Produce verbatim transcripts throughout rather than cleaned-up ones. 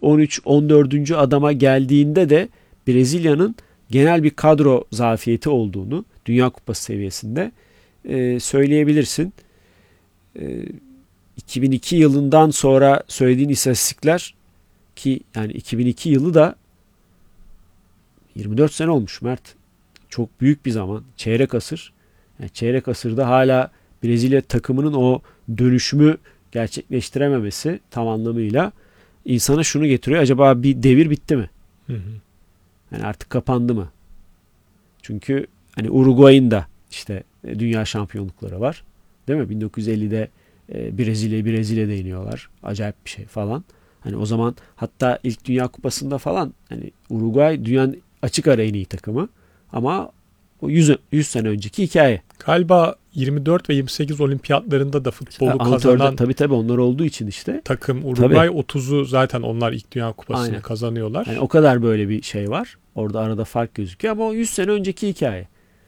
on üç on dördüncü adama geldiğinde de Brezilya'nın genel bir kadro zafiyeti olduğunu Dünya Kupası seviyesinde e, söyleyebilirsin. E, iki bin iki yılından sonra söylediğin istatistikler ki yani iki bin iki yılı da yirmi dört sene olmuş Mert. Çok büyük bir zaman. Çeyrek asır. Yani çeyrek asırda hala Brezilya takımının o dönüşümü gerçekleştirememesi tam anlamıyla insana şunu getiriyor. Acaba bir devir bitti mi? Hı hı. Yani artık kapandı mı? Çünkü hani Uruguay'ın da işte dünya şampiyonlukları var. Değil mi? bin dokuz yüz ellide Brezilya Brezilya'da iniyorlar. Acayip bir şey falan. Hani o zaman hatta ilk Dünya Kupası'nda falan hani Uruguay dünyanın açık ara en iyi takımı. Ama o yüz, yüz sene önceki hikaye. Galiba yirmi dört ve yirmi sekiz olimpiyatlarında da futbolu işte kazanan tabii tabii onlar olduğu için işte. Takım Uruguay tabii. otuzu zaten onlar ilk Dünya Kupası'nı Aynen. kazanıyorlar. Yani o kadar böyle bir şey var. Orada arada fark gözüküyor ama o yüz sene önceki hikaye.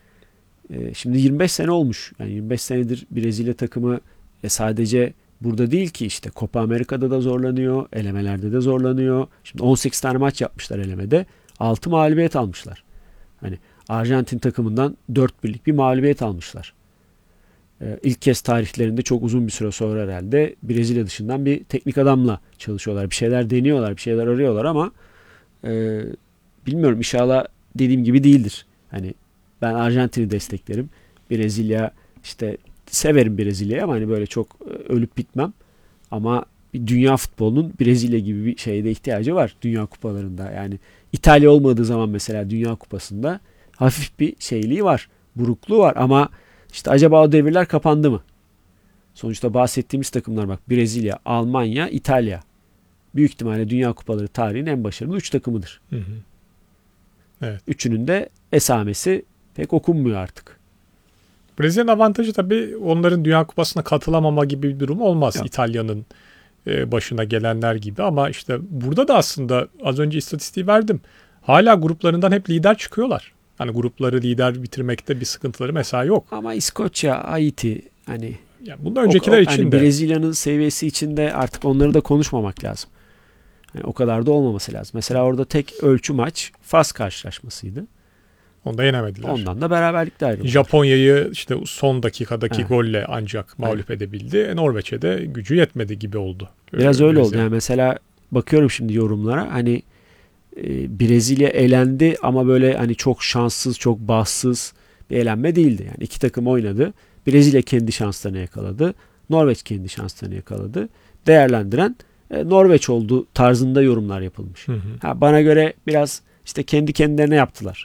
Ee, şimdi yirmi beş sene olmuş. Yani yirmi beş senedir Brezilya takımı e, sadece burada değil ki işte Copa Amerika'da da zorlanıyor. Elemelerde de zorlanıyor. Şimdi on sekiz tane maç yapmışlar elemede. altı mağlubiyet almışlar. Hani Arjantin takımından dört birlik bir mağlubiyet almışlar. Ee, ilk kez tarihlerinde çok uzun bir süre sonra herhalde Brezilya dışından bir teknik adamla çalışıyorlar. Bir şeyler deniyorlar, bir şeyler arıyorlar ama e, bilmiyorum inşallah dediğim gibi değildir. Hani ben Arjantin'i desteklerim. Brezilya işte severim Brezilya'yı ama hani böyle çok ölüp bitmem. Ama bir dünya futbolunun Brezilya gibi bir şeyde ihtiyacı var dünya kupalarında. Yani İtalya olmadığı zaman mesela Dünya Kupası'nda hafif bir şeyliği var. Burukluğu var ama işte acaba o devirler kapandı mı? Sonuçta bahsettiğimiz takımlar bak Brezilya, Almanya, İtalya. Büyük ihtimalle Dünya Kupaları tarihinin en başarılı üç takımıdır. Hı hı. Evet. Üçünün de esamesi pek okunmuyor artık. Brezilya'nın avantajı tabii onların Dünya Kupası'na katılamama gibi bir durum olmaz. Yok. İtalya'nın başına gelenler gibi ama işte burada da aslında az önce istatistiği verdim. Hala gruplarından hep lider çıkıyorlar. Hani grupları lider bitirmekte bir sıkıntıları mesela yok. Ama İskoçya, Haiti hani yani bundan öncekiler o, o, için hani de. Brezilya'nın seviyesi içinde artık onları da konuşmamak lazım. Yani o kadar da olmaması lazım. Mesela orada tek ölçü maç Fas karşılaşmasıydı. Onu da yenemediler. Ondan da beraberlikle ayrıldılar. Japonya'yı işte son dakikadaki evet. golle ancak mağlup evet. edebildi. E, Norveç'e de gücü yetmedi gibi oldu. Biraz öyle Brezilya. oldu. Yani mesela bakıyorum şimdi yorumlara hani e, Brezilya elendi ama böyle hani çok şanssız, çok bahtsız bir elenme değildi. Yani iki takım oynadı. Brezilya kendi şanslarını yakaladı. Norveç kendi şanslarını yakaladı. Değerlendiren e, Norveç oldu tarzında yorumlar yapılmış. Hı hı. Ha, bana göre biraz işte kendi kendilerine yaptılar.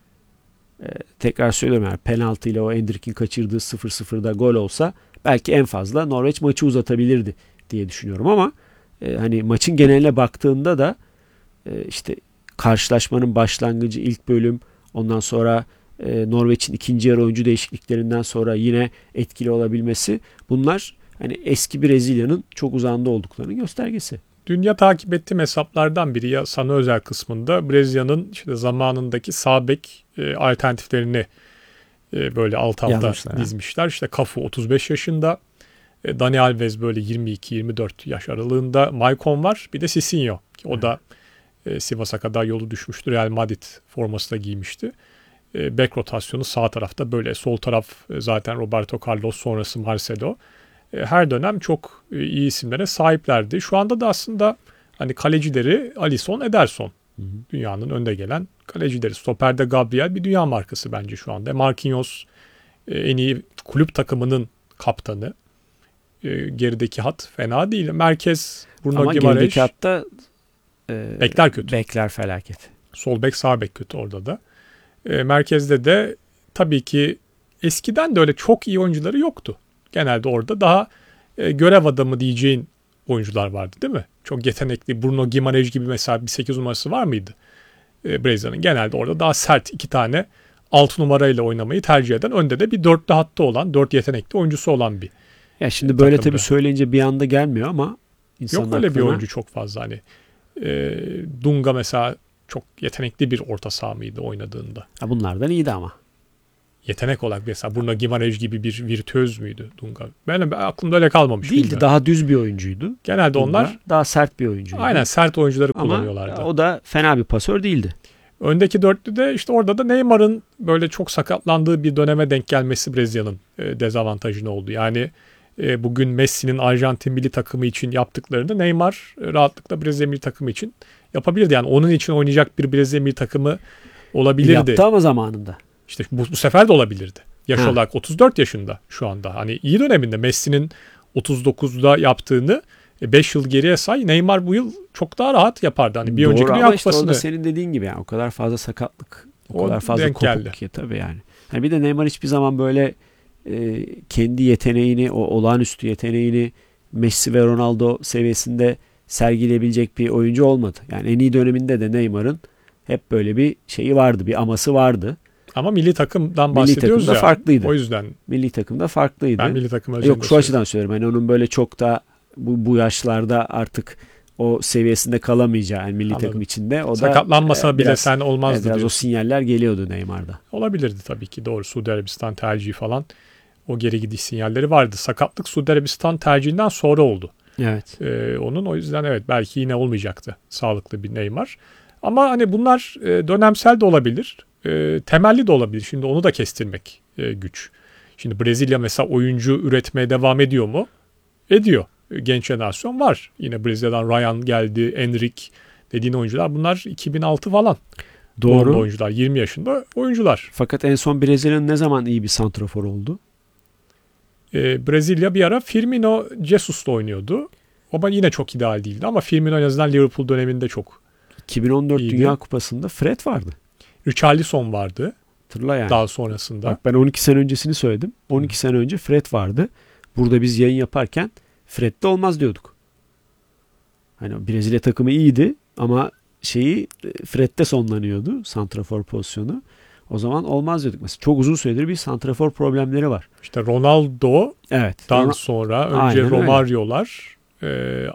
Ee, tekrar söylüyorum yani penaltı ile o Endrick'in kaçırdığı sıfır sıfırda gol olsa belki en fazla Norveç maçı uzatabilirdi diye düşünüyorum ama e, hani maçın geneline baktığında da e, işte karşılaşmanın başlangıcı ilk bölüm ondan sonra e, Norveç'in ikinci yarı oyuncu değişikliklerinden sonra yine etkili olabilmesi bunlar hani eski Brezilya'nın çok uzağında olduklarının göstergesi. Dünya takip ettiğim hesaplardan biri ya sana özel kısmında Brezilya'nın işte zamanındaki sağ bek e, alternatiflerini e, böyle alt alta Yazmışlar, dizmişler. Ha. İşte Cafu otuz beş yaşında, e, Dani Alves böyle yirmi iki yirmi dört yaş aralığında, Maicon var, bir de Cicinho. O Hı. da e, Sivas'a kadar yolu düşmüştü. Real Madrid forması da giymişti. E, bek rotasyonu sağ tarafta böyle, sol taraf e, zaten Roberto Carlos sonrası Marcelo. Her dönem çok iyi isimlere sahiplerdi. Şu anda da aslında hani kalecileri Alisson, Ederson. Hı hı. Dünyanın önde gelen kalecileri. Stoper'de Gabriel bir dünya markası bence şu anda. Marquinhos en iyi kulüp takımının kaptanı. Gerideki hat fena değil. Merkez Bruno Ama Guimaraes. Ama gerideki hatta e, bekler kötü. Bekler felaket. Sol bek sağ bek kötü orada da. E, merkezde de tabii ki eskiden de öyle çok iyi oyuncuları yoktu. Genelde orada daha e, görev adamı diyeceğin oyuncular vardı değil mi? Çok yetenekli Bruno Guimaraes gibi mesela bir sekiz numarası var mıydı? E, Brezilya'nın genelde orada daha sert iki tane altı numarayla oynamayı tercih eden, önde de bir dörtlü hattı olan, dört yetenekli oyuncusu olan bir Ya şimdi böyle takımda. Tabii söyleyince bir anda gelmiyor ama yok öyle aklına... bir oyuncu çok fazla hani e, Dunga mesela çok yetenekli bir orta saha mıydı oynadığında? Ya bunlardan iyiydi ama. yetenek olarak mesela Bruno Guimaraes gibi bir virtüöz müydü Dunga? Benim ben, aklımda öyle kalmamış. Değildi. Bilmiyorum. Daha düz bir oyuncuydu. Genelde Dunga, onlar daha sert bir oyuncuydu. Aynen sert oyuncuları Ama kullanıyorlardı. o da fena bir pasör değildi. Öndeki dörtlüde işte orada da Neymar'ın böyle çok sakatlandığı bir döneme denk gelmesi Brezilya'nın e, dezavantajını oldu. Yani e, bugün Messi'nin Arjantin milli takımı için yaptıklarını Neymar e, rahatlıkla Brezilya milli takımı için yapabilirdi. Yani onun için oynayacak bir Brezilya milli takımı olabilirdi. Yaptı ama zamanında. İşte bu, bu sefer de olabilirdi. Yaş Ha. olarak otuz dört yaşında şu anda. Hani iyi döneminde Messi'nin otuz dokuzda yaptığını beş yıl geriye say. Neymar bu yıl çok daha rahat yapardı. Hani bir Doğru, önceki Dünya ama işte Kupası'nı. orada senin dediğin gibi yani o kadar fazla sakatlık, o, O kadar fazla denk kopuk geldi. ki tabii yani. Yani bir de Neymar hiçbir zaman böyle e, kendi yeteneğini, o olağanüstü yeteneğini Messi ve Ronaldo seviyesinde sergileyebilecek bir oyuncu olmadı. Yani en iyi döneminde de Neymar'ın hep böyle bir şeyi vardı, bir aması vardı. Ama milli takımdan Milli bahsediyoruz takımda ya. farklıydı. O yüzden Milli takımda farklıydı. ben milli takım özelinde Yok şu açıdan söylüyorum. Yani onun böyle çok da bu, bu yaşlarda artık o seviyesinde kalamayacağı yani milli Anladım. takım içinde. O sakatlanmasa da, e, bile biraz, sen olmazdı evet, biraz o diyorsun. sinyaller geliyordu Neymar'da. Olabilirdi tabii ki. Doğru. Suudi Arabistan tercihi falan. O geri gidiş sinyalleri vardı. Sakatlık Suudi Arabistan tercihinden sonra oldu. Evet. Ee, onun o yüzden evet belki yine olmayacaktı sağlıklı bir Neymar. Ama hani bunlar e, dönemsel de olabilir. E, temelli de olabilir. Şimdi onu da kestirmek e, güç. Şimdi Brezilya mesela oyuncu üretmeye devam ediyor mu? Ediyor. E, genç jenerasyon var. Yine Brezilya'dan Ryan geldi, Enrique dediğin oyuncular. Bunlar iki bin altı falan. Doğru. Doğumlu oyuncular. yirmi yaşında oyuncular. Fakat en son Brezilya'nın ne zaman iyi bir santrafor oldu? E, Brezilya bir ara Firmino Jesus'la oynuyordu. Ama yine çok ideal değildi. Ama Firmino en azından Liverpool döneminde çok iki bin on dört iyiydi. Dünya Kupası'nda Fred vardı. Richarlison vardı. Hatırla yani. Daha sonrasında. Bak ben on iki sene öncesini söyledim. on iki sene önce Fred vardı. Burada biz yayın yaparken Fred de olmaz diyorduk. Hani Brezilya takımı iyiydi ama şeyi Fred'de sonlanıyordu santrafor pozisyonu. O zaman olmaz diyorduk. Mesela çok uzun süredir bir santrafor problemleri var. İşte Ronaldo'dan Evet. Ron- sonra önce Aynen öyle. Romario'lar, e,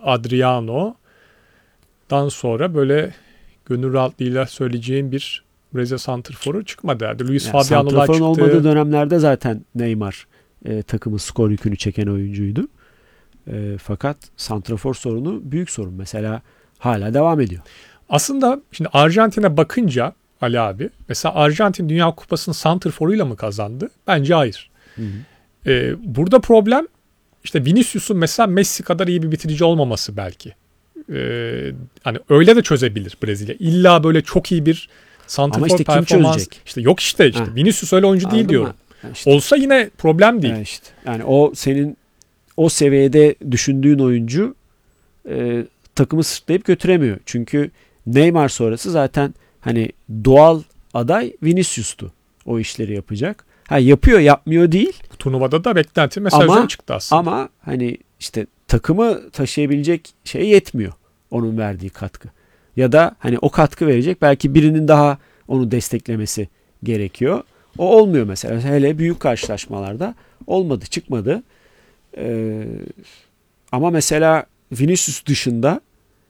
Adriano'dan sonra böyle gönül rahatlığıyla söyleyeceğim bir Brezilya santraforu çıkmadı. Yani Luis Yani Fabiano'lar santraforun çıktı. olmadığı dönemlerde zaten Neymar e, takımın skor yükünü çeken oyuncuydu. E, fakat santrafor sorunu büyük sorun. Mesela hala devam ediyor. Aslında şimdi Arjantin'e bakınca Ali abi, mesela Arjantin Dünya Kupası'nı santraforuyla mı kazandı? Bence hayır. Hı hı. Ee, burada problem işte Vinicius'un mesela Messi kadar iyi bir bitirici olmaması belki. Ee, hani öyle de çözebilir Brezilya. İlla böyle çok iyi bir santrafor Ama işte kim performans. çözecek? İşte yok işte işte Ha. Vinicius öyle oyuncu değil Anladın diyorum. mı? Yani işte, Olsa yine problem değil. yani işte. Yani o senin o seviyede düşündüğün oyuncu e, takımı sırtlayıp götüremiyor. Çünkü Neymar sonrası zaten hani doğal aday Vinicius'tu. O işleri yapacak. Ha yapıyor yapmıyor değil. Bu turnuvada da beklenti mesela Ama- üzerine çıktı aslında. Ama hani işte takımı taşıyabilecek şey yetmiyor. Onun verdiği katkı. Ya da hani o katkı verecek belki birinin daha onu desteklemesi gerekiyor. O olmuyor mesela. Hele büyük karşılaşmalarda olmadı, çıkmadı. Ee, ama mesela Vinicius dışında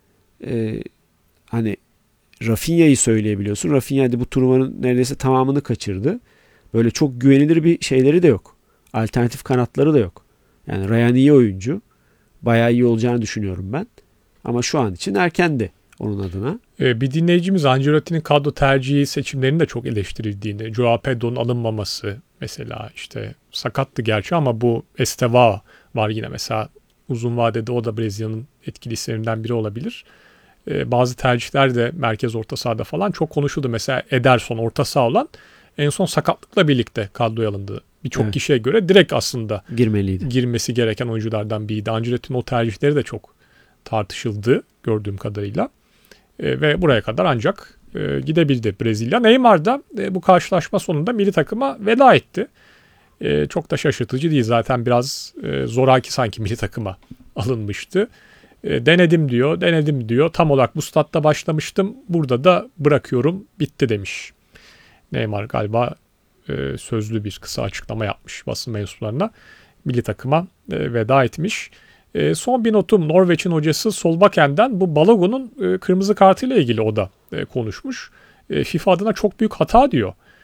e, hani Rafinha'yı söyleyebiliyorsun. Rafinha hadi bu turnuvanın neredeyse tamamını kaçırdı. Böyle çok güvenilir bir şeyleri de yok. Alternatif kanatları da yok. Yani Ryan iyi oyuncu. Bayağı iyi olacağını düşünüyorum ben. Ama şu an için erkendi onun adına. Ee, bir dinleyicimiz Ancelotti'nin kadro tercihi seçimlerinin de çok eleştirildiğini, Joao Pedro'nun alınmaması mesela işte sakattı gerçi ama bu Estevao var yine mesela uzun vadede o da Brezilya'nın etkili isimlerinden biri olabilir. Ee, bazı tercihler de merkez orta sahada falan çok konuşuldu. Mesela Ederson orta saha olan en son sakatlıkla birlikte kadroya alındı. Birçok Evet. kişiye göre direkt aslında Girmeliydi. girmesi gereken oyunculardan biriydi. Ancelotti'nin o tercihleri de çok tartışıldı gördüğüm kadarıyla. E, ve buraya kadar ancak e, gidebildi Brezilya. Neymar da e, bu karşılaşma sonunda milli takıma veda etti. E, çok da şaşırtıcı değil. Zaten biraz e, zoraki sanki milli takıma alınmıştı. E, denedim diyor, denedim diyor. Tam olarak bu statta başlamıştım. Burada da bırakıyorum, bitti demiş. Neymar galiba e, sözlü bir kısa açıklama yapmış basın mensuplarına. Milli takıma e, veda etmiş. E, son bir notum Norveç'in hocası Solbaken'den bu Balogun'un e, kırmızı kartıyla ilgili o da e, konuşmuş. E, FIFA adına çok büyük hata diyor.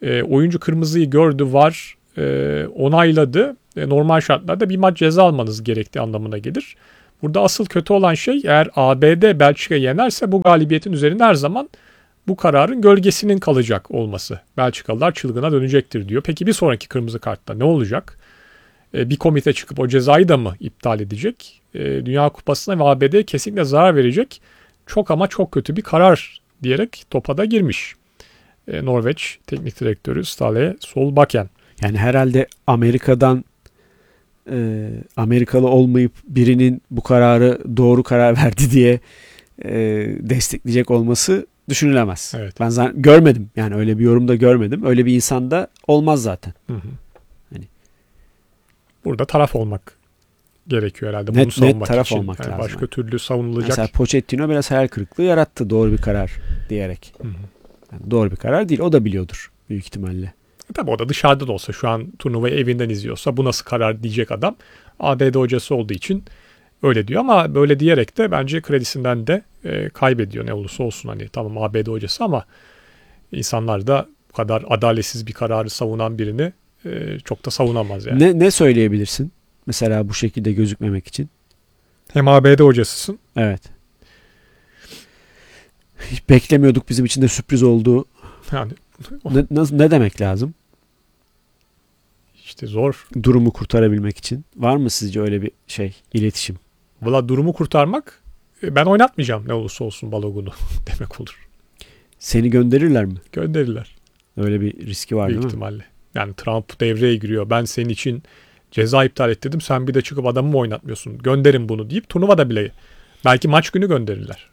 E, oyuncu kırmızıyı gördü, var e, onayladı. E, normal şartlarda bir maç ceza almanız gerektiği anlamına gelir. Burada asıl kötü olan şey, eğer A B D Belçika'yı yenerse bu galibiyetin üzerinde her zaman bu kararın gölgesinin kalacak olması. Belçikalılar çılgına dönecektir diyor. Peki bir sonraki kırmızı kartta ne olacak? E, bir komite çıkıp o cezayı da mı iptal edecek? E, Dünya Kupası'na ve A B D'ye kesinlikle zarar verecek. Çok ama çok kötü bir karar diyerek topa da girmiş. E, Norveç Teknik Direktörü Ståle Solbakken. Yani herhalde Amerika'dan e, Amerikalı olmayıp birinin bu kararı doğru karar verdi diye e, destekleyecek olması düşünülemez. Evet. Ben zaten görmedim. Yani öyle bir yorum da görmedim. Öyle bir insan da olmaz zaten. Hı hı. Hani burada taraf olmak gerekiyor herhalde. Net, bunu savunmak net taraf için. olmak yani lazım. Başka türlü savunulacak. Mesela Pochettino biraz hayal kırıklığı yarattı, doğru bir karar diyerek. Hı hı. Yani doğru bir karar değil. O da biliyordur büyük ihtimalle. E tabii o da dışarıda da olsa, şu an turnuvayı evinden izliyorsa bu nasıl karar diyecek adam. A B D hocası olduğu için öyle diyor, ama böyle diyerek de bence kredisinden de e, kaybediyor ne olursa olsun. Hani tamam A B D hocası, ama insanlar da bu kadar adaletsiz bir kararı savunan birini e, çok da savunamaz yani. Ne, ne söyleyebilirsin? Mesela bu şekilde gözükmemek için. Hem A B D hocasısın. Evet. Hiç beklemiyorduk, bizim için de sürpriz oldu. Yani Ne, nasıl, ne demek lazım? işte zor. Durumu kurtarabilmek için. Var mı sizce öyle bir şey, iletişim? Valla durumu kurtarmak, e, ben oynatmayacağım ne olursa olsun Balogun'u demek olur. Seni gönderirler mi? Gönderirler. Öyle bir riski var Büyük değil mi? ihtimalle. Yani Trump devreye giriyor. Ben senin için ceza iptal ettirdim. Sen bir de çıkıp adamı mı oynatmıyorsun? Gönderin bunu deyip turnuvada bile belki maç günü gönderirler.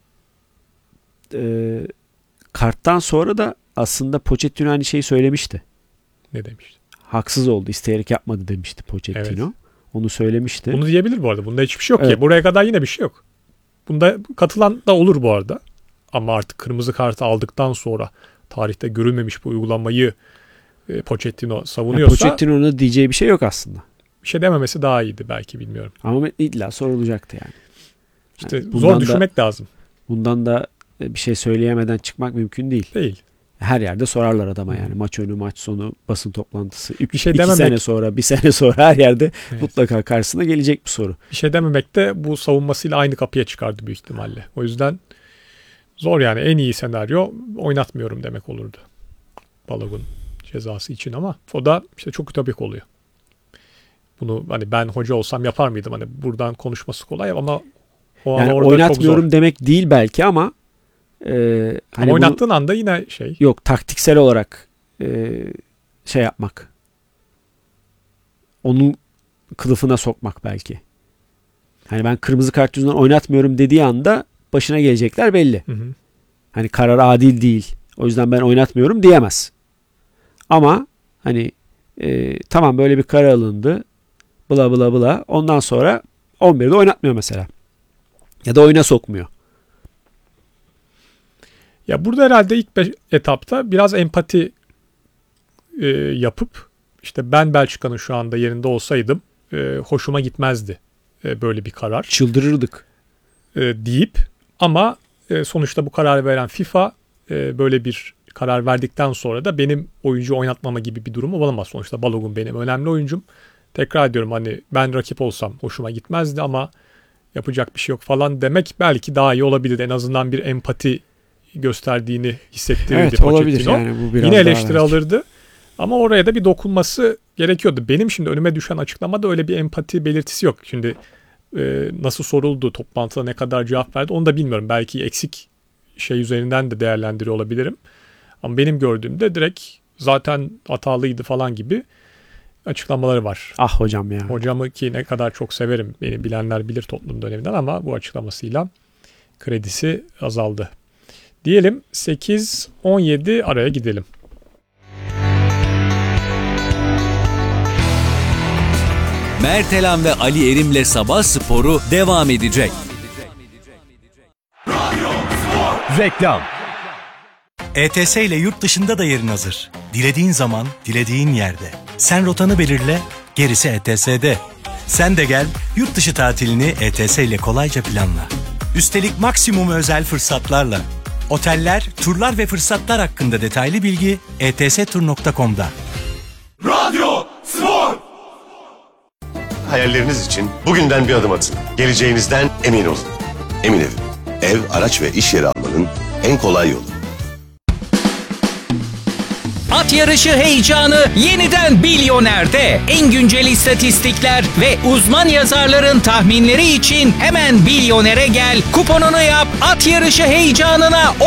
Ee, karttan sonra da aslında Pochettino aynı şeyi söylemişti. Ne demişti? Haksız oldu, isteyerek yapmadı demişti Pochettino. Evet. Onu söylemişti. Bunu diyebilir bu arada. Bunda hiçbir şey yok evet. ki. Buraya kadar yine bir şey yok. Bunda katılan da olur bu arada. Ama artık kırmızı kartı aldıktan sonra tarihte görülmemiş bu uygulamayı e, Pochettino savunuyorsa, yani Pochettino'nun diyeceği bir şey yok aslında. Bir şey dememesi daha iyiydi belki, bilmiyorum. Ama illa sorulacaktı yani. İşte yani zor düşünmek da, lazım. Bundan da bir şey söyleyemeden çıkmak mümkün değil. Değil. Her yerde sorarlar adama yani. Maç önü, maç sonu, basın toplantısı. Bir şey iki dememek... sene sonra, bir sene sonra her yerde evet. mutlaka karşısına gelecek bir soru. Bir şey dememek de bu savunmasıyla aynı kapıya çıkardı büyük ihtimalle. O yüzden zor yani. En iyi senaryo oynatmıyorum demek olurdu Balogun cezası için, ama o da işte çok ütopik oluyor. Bunu hani ben hoca olsam yapar mıydım? Hani buradan konuşması kolay ama o yani orada oynatmıyorum çok zor. demek değil belki, ama e, hani ama oynattığın bunu, anda yine şey. Yok, taktiksel olarak e, şey yapmak. Onun kılıfına sokmak belki. Hani ben kırmızı kart yüzünden oynatmıyorum dediği anda başına gelecekler belli. Hı hı. Hani karar adil değil, o yüzden ben oynatmıyorum diyemez. Ama hani e, tamam böyle bir karar alındı. Bla bla bla. Ondan sonra on birde oynatmıyor mesela. Ya da oyuna sokmuyor. Ya burada herhalde ilk etapta biraz empati e, yapıp işte ben Belçika'nın şu anda yerinde olsaydım e, hoşuma gitmezdi e, böyle bir karar. Çıldırırdık. E, deyip ama e, sonuçta bu kararı veren FIFA e, böyle bir karar verdikten sonra da benim oyuncu oynatmama gibi bir durumu olamaz. Sonuçta Balogun benim önemli oyuncum. Tekrar ediyorum, hani ben rakip olsam hoşuma gitmezdi ama yapacak bir şey yok falan demek belki daha iyi olabilir. En azından bir empati gösterdiğini hissettirirdi. Evet, olabilir yani, bu biraz yine eleştiri daha alırdı. Ama oraya da bir dokunması gerekiyordu. Benim şimdi önüme düşen açıklamada öyle bir empati belirtisi yok. Şimdi e, nasıl soruldu, toplantıda ne kadar cevap verdi onu da bilmiyorum. Belki eksik şey üzerinden de değerlendiriyor olabilirim. Ama benim gördüğümde direkt zaten hatalıydı falan gibi açıklamaları var. Ah hocam ya. Hocamı ki ne kadar çok severim. Beni bilenler bilir toplum döneminden, ama bu açıklamasıyla kredisi azaldı. Diyelim sekiz on yedi araya gidelim. Mertelan ve Ali Erim'le Sabah Sporu devam edecek. Reklam. E T S ile yurt dışında da yerin hazır. Dilediğin zaman, dilediğin yerde. Sen rotanı belirle, gerisi E T S'de. Sen de gel, yurt dışı tatilini E T S ile kolayca planla. Üstelik maksimum özel fırsatlarla. Oteller, turlar ve fırsatlar hakkında detaylı bilgi e t s tur nokta com'da. Radyo Spor. Hayalleriniz için bugünden bir adım atın. Geleceğinizden emin olun. Emin Ev. Ev, araç ve iş yeri almanın en kolay yolu. At yarışı heyecanı yeniden Milyoner'de. En güncel istatistikler ve uzman yazarların tahminleri için hemen Milyoner'e gel. Kuponunu yap, at yarışı heyecanına